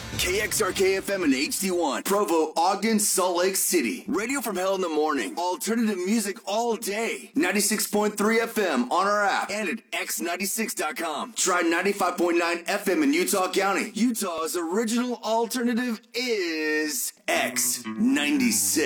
KXRK FM and HD1, Provo, Ogden, Salt Lake City. Radio from hell in the morning. Alternative music all day. 96.3 FM on our app and at x96.com. Try 95.9 FM in Utah County. Utah's original alternative is X96.